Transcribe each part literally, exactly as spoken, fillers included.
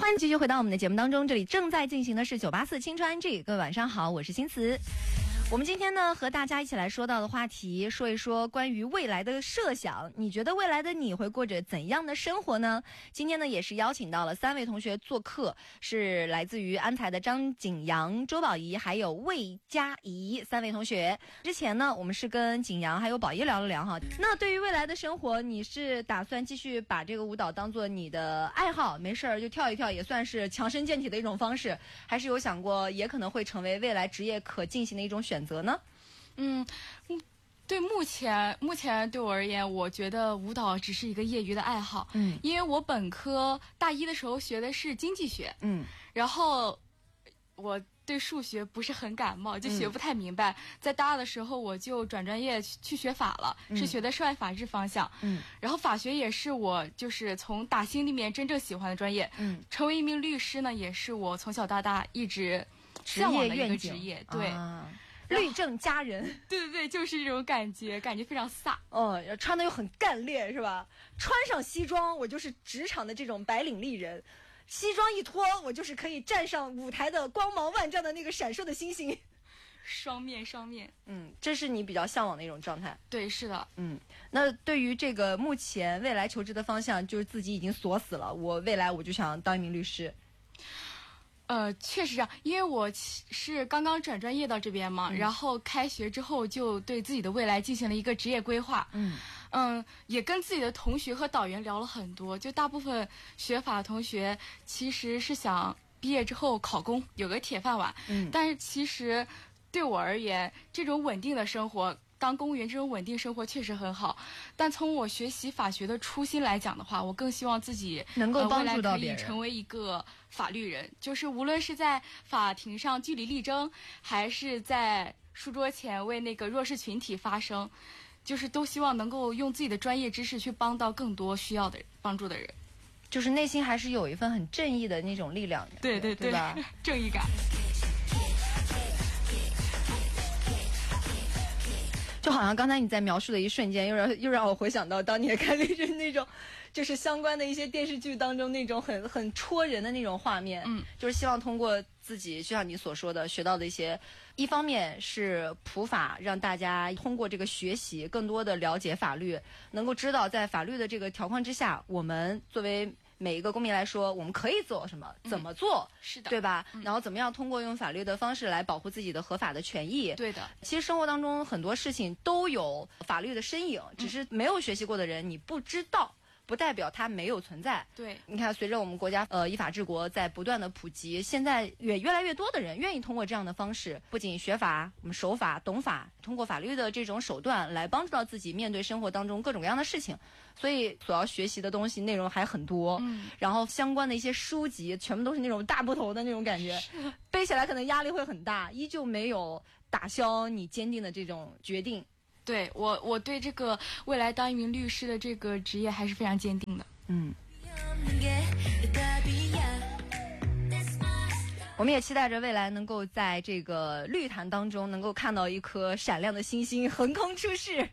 欢迎继续回到我们的节目当中，这里正在进行的是九八四青春 G， 各位晚上好，我是新慈。我们今天呢和大家一起来说到的话题，说一说关于未来的设想。你觉得未来的你会过着怎样的生活呢？今天呢也是邀请到了三位同学做客，是来自于安财的张景阳、周宝仪还有魏佳怡三位同学。之前呢我们是跟景阳还有宝仪聊了聊哈。那对于未来的生活，你是打算继续把这个舞蹈当做你的爱好，没事儿就跳一跳，也算是强身健体的一种方式，还是有想过也可能会成为未来职业可进行的一种选择选择呢？ 嗯，对，目前目前对我而言，我觉得舞蹈只是一个业余的爱好。嗯，因为我本科大一的时候学的是经济学。嗯，然后我对数学不是很感冒，就学不太明白。嗯、在大二的时候，我就转专业去学法了，嗯、是学的涉外法治方向。嗯，然后法学也是我就是从打心里面真正喜欢的专业。嗯，成为一名律师呢，也是我从小到大一直向往的一个职业。对。啊， 律政佳人， 对对对，就是这种感觉，感觉非常飒。 哦，穿的又很干练，是吧？穿上西装，我就是职场的这种白领丽人；西装一脱，我就是可以站上舞台的光芒万丈的那个闪烁的星星。 双面双面， 嗯，这是你比较向往的一种状态。 对，是的， 嗯。那对于这个目前未来求职的方向，就是自己已经锁死了，我未来我就想当一名律师。 呃，确实这样，因为我是刚刚转专业到这边嘛，嗯、然后开学之后就对自己的未来进行了一个职业规划。嗯嗯，也跟自己的同学和导员聊了很多，就大部分学法同学其实是想毕业之后考公，有个铁饭碗。嗯，但是其实对我而言，这种稳定的生活。当公务员这种稳定生活确实很好，但从我学习法学的初心来讲的话，我更希望自己能够帮助到别人， 呃、未来可以成为一个法律人，就是无论是在法庭上据理力争，还是在书桌前为那个弱势群体发声，就是都希望能够用自己的专业知识去帮到更多需要的帮助的人， 就是内心还是有一份很正义的那种力量的。 对对 对, 对吧？正义感。 就好像刚才你在描述的一瞬间，又让又让我回想到当年看那种那种，就是相关的一些电视剧当中那种很很戳人的那种画面。嗯，就是希望通过自己，就像你所说的，学到的一些，一方面是普法，让大家通过这个学习更多的了解法律，能够知道在法律的这个条框之下，我们作为每一个公民来说，我们可以做什么，怎么做， 嗯、是的， 对吧？嗯、然后怎么样通过用法律的方式来保护自己的合法的权益？ 对的。 其实生活当中很多事情都有法律的身影，只是没有学习过的人你不知道。不代表它没有存在。 对， 你看，随着我们国家呃依法治国在不断的普及，现在也越来越多的人愿意通过这样的方式，不仅学法，我们守法、懂法，通过法律的这种手段来帮助到自己面对生活当中各种各样的事情。所以所要学习的东西内容还很多，嗯，然后相关的一些书籍全部都是那种大部头的那种感觉，背起来可能压力会很大，依旧没有打消你坚定的这种决定。 对我，我对这个未来当一名律师的这个职业还是非常坚定的。嗯， 我们也期待着未来能够在这个律坛当中能够看到一颗闪亮的星星横空出世。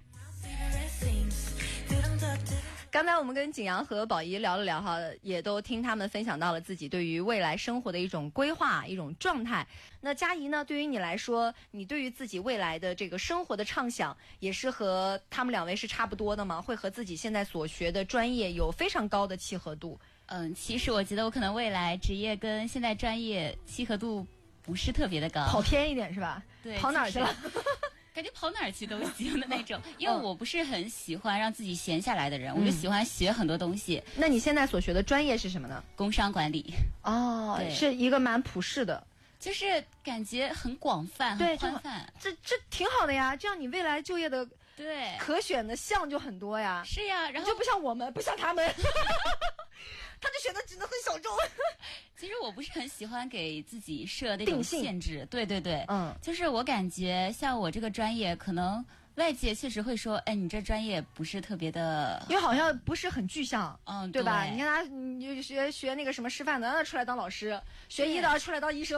刚才我们跟景阳和宝仪聊了聊哈，也都听他们分享到了自己对于未来生活的一种规划、一种状态。那佳怡呢，对于你来说，你对于自己未来的这个生活的畅想，也是和他们两位是差不多的吗？会和自己现在所学的专业有非常高的契合度？ 嗯，其实我觉得我可能未来职业跟现在专业契合度不是特别的高， 跑偏一点是吧？ 对， 跑哪儿去了？ 感觉跑哪儿去都行的那种，因为我不是很喜欢让自己闲下来的人，嗯、我就喜欢学很多东西。 那你现在所学的专业是什么呢？ 工商管理。 哦，是一个蛮普世的， 就是感觉很广泛、很宽泛。 这这挺好的呀，这样你未来就业的对可选的项就很多呀。 是呀，然后就不像我们，不像他们。他就选的只能很小众。 其实我不是很喜欢给自己设那种限制，对对对，嗯，就是我感觉像我这个专业，可能外界确实会说，哎，你这专业不是特别的， 因为好像不是很具象， 嗯， 对吧？你看他，你学学那个什么师范的，那出来当老师；学医的出来当医生。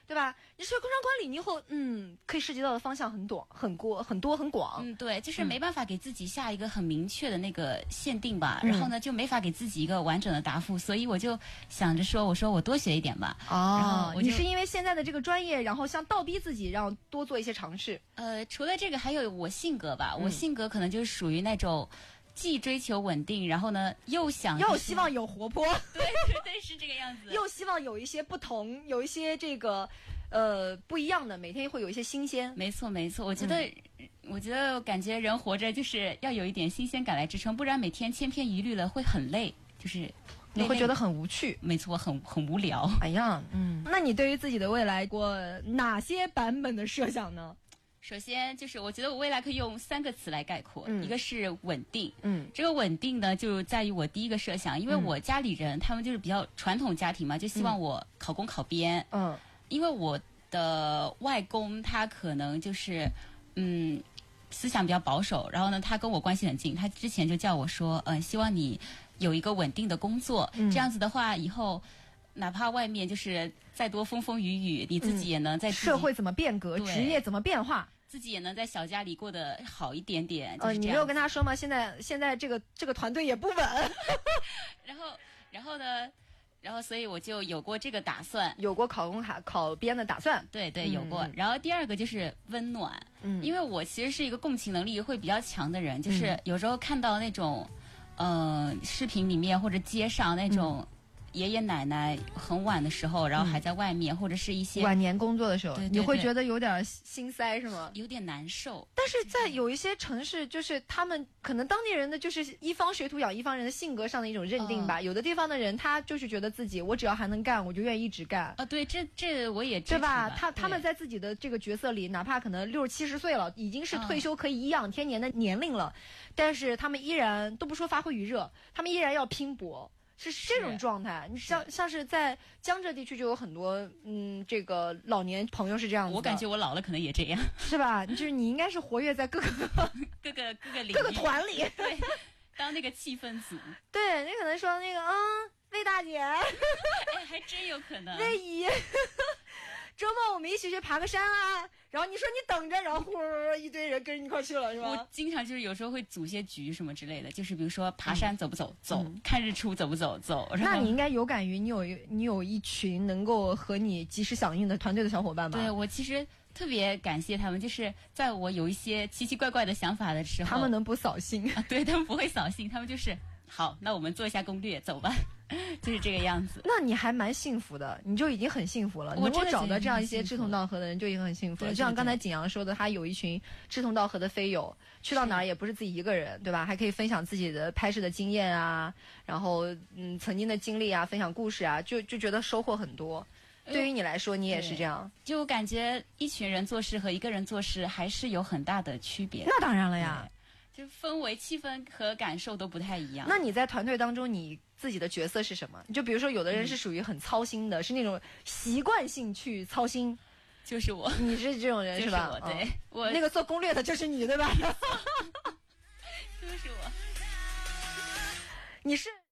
对吧？你学工商管理，你以后嗯，可以涉及到的方向很多、很多、很多、很广。 嗯，对，就是没办法给自己下一个很明确的那个限定吧，嗯、然后呢，就没法给自己一个完整的答复，所以我就想着说，我说我多学一点吧。 哦，你是因为现在的这个专业，然后想倒逼自己，让多做一些尝试。 呃，除了这个，还有我性格吧，嗯、我性格可能就是属于那种。既追求稳定，然后呢，又想又希望有活泼， 对对对，是这个样子。 又希望有一些不同，有一些这个，呃，不一样的，每天会有一些新鲜。 没错没错，我觉得，嗯、我觉得感觉人活着就是要有一点新鲜感来支撑，不然每天千篇一律了会很累，就是你会觉得很无趣。 没错，很很无聊。 哎呀，嗯，那你对于自己的未来过哪些版本的设想呢？ 首先就是，我觉得我未来可以用三个词来概括， 嗯、 一个是稳定， 嗯， 这个稳定呢就在于我第一个设想，因为我家里人、嗯、他们就是比较传统家庭嘛，就希望我考公考编， 嗯， 因为我的外公他可能就是嗯思想比较保守，然后呢他跟我关系很近，他之前就叫我说，嗯、呃，希望你有一个稳定的工作， 嗯、 这样子的话以后。哪怕外面就是再多风风雨雨，你自己也能在自己、 嗯、社会怎么变革，职业怎么变化， 自己也能在小家里过得好一点点。 呃，你没有跟他说吗？现在现在这个这个团队也不稳。 然后然后呢，然后所以我就有过这个打算， 有过考公卡考编的打算。 对对，有过。嗯、然后第二个就是温暖， 嗯， 因为我其实是一个共情能力会比较强的人，就是有时候看到那种，嗯、呃，视频里面或者街上那种。嗯爷爷奶奶很晚的时候，然后还在外面，嗯、或者是一些晚年工作的时候， 对对对， 你会觉得有点心塞是吗？ 有点难受。 但是在有一些城市，就是他们可能当地人的就是一方水土养一方人的性格上的一种认定吧。嗯、有的地方的人，他就是觉得自己我只要还能干，我就愿意一直干。 啊，对，这这我也对吧？他他们在自己的这个角色里，哪怕可能六十七十岁了，已经是退休可以颐养天年的年龄了，嗯、但是他们依然都不说发挥余热，他们依然要拼搏。是这种状态，你像像是在江浙地区就有很多嗯，这个老年朋友是这样子的。 我感觉我老了可能也这样， 是吧？就是你应该是活跃在各个各个各个领域各个团里， 对，当那个气氛组。 对，你可能说那个嗯，魏大姐， 哎，还真有可能。 魏姨，周末我们一起去爬个山啊！然后你说你等着，然后呼一堆人跟着你一块去了，是吧？ 我经常就是有时候会组些局什么之类的，就是比如说爬山走不走？嗯、走，看日出走不走？走。 那你应该有感于你有你有一群能够和你及时响应的团队的小伙伴吧？ 对，我其实特别感谢他们，就是在我有一些奇奇怪怪的想法的时候， 他们能不扫兴？ 啊、对他们不会扫兴，他们就是好，那我们做一下攻略，走吧。就是这个样子。 那你还蛮幸福的，你就已经很幸福了。能够找到这样一些志同道合的人，就已经很幸福了。就像刚才景阳说的，他有一群志同道合的飞友，去到哪儿也不是自己一个人，对吧？还可以分享自己的拍摄的经验啊，然后嗯曾经的经历啊，分享故事啊，就就觉得收获很多。对于你来说，你也是这样？ 就感觉一群人做事和一个人做事还是有很大的区别。 那当然了呀。 就氛围、气氛和感受都不太一样。 那你在团队当中，你自己的角色是什么？就比如说，有的人是属于很操心的，嗯、是那种习惯性去操心， 就是我。 你是这种人是吧？ 就是我，对、 嗯、 我那个做攻略的就是你，对吧？ 就是我。 你是。